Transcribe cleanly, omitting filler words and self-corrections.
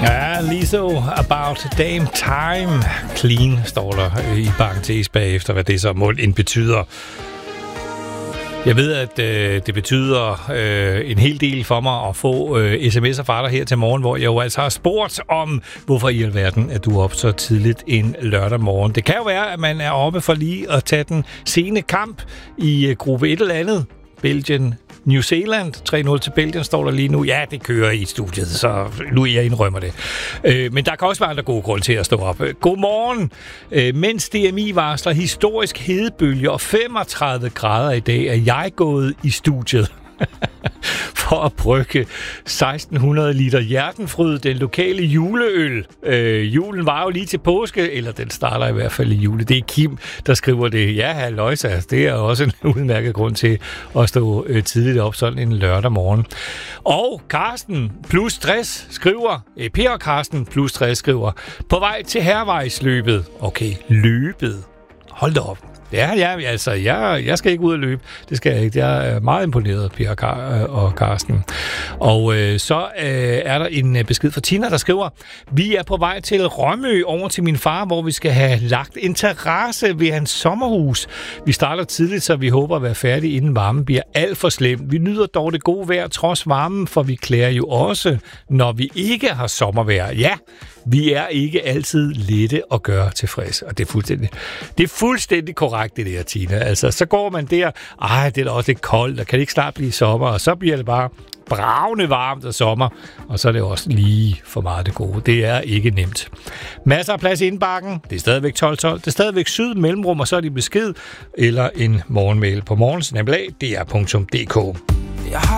Ja, lige så about damn time. Clean står der i parentes bagefter, hvad det så mål ind betyder. Jeg ved, at det betyder en hel del for mig at få sms'er fra dig her til morgen, hvor jeg jo altså har spurgt om, hvorfor i alverden er du op så tidligt en lørdag morgen. Det kan jo være, at man er oppe for lige at tage den sene kamp i gruppe 1 eller andet. Belgien, New Zealand, 3-0 til Belgien står der lige nu. Ja, det kører i studiet, så nu jeg indrømmer det. Men der kan også være andre gode grunde til at stå op. Godmorgen. Mens DMI varsler historisk hedebølge og 35 grader i dag, er jeg gået i studiet for at brygge 1600 liter Hjertenfryd, den lokale juleøl. Julen var jo lige til påske, eller den starter i hvert fald i jule. Det er Kim, der skriver det. Ja, halløjsa, det er også en udmærket grund til at stå tidligt op sådan en lørdag morgen. Og Carsten plus stress skriver, Per og Carsten plus stress skriver, på vej til Hervejsløbet. Okay, løbet. Hold da op. Ja, altså, jeg skal ikke ud og løbe. Det skal jeg ikke. Jeg er meget imponeret, Per og Carsten. Og så er der en besked fra Tina, der skriver, vi er på vej til Rømø over til min far, hvor vi skal have lagt en terrasse ved hans sommerhus. Vi starter tidligt, så vi håber at være færdige, inden varmen bliver alt for slem. Vi nyder dog det gode vejr trods varmen, for vi klæder jo også, når vi ikke har sommervejr. Ja, vi er ikke altid lette at gøre tilfreds, og det er fuldstændig korrekt, det der, Tina. Altså, så går man der, det er da også lidt koldt, og kan det ikke snart blive sommer, og så bliver det bare bravende varmt og sommer, og så er det også lige for meget det gode. Det er ikke nemt. Masser af plads i indbakken, det er stadigvæk 12-12, det er stadigvæk syd mellemrum, og så er det besked, eller en morgenmail på morgensnabelag.dr.dk.